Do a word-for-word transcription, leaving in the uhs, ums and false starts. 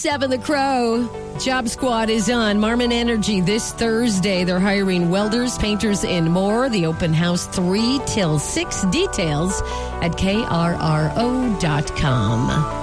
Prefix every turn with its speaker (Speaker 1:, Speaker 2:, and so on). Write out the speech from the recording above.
Speaker 1: seven, The Crow. Job Squad is on Marmon Energy this Thursday. They're hiring welders, painters, and more. The open house three till six. Details at K R R O dot com.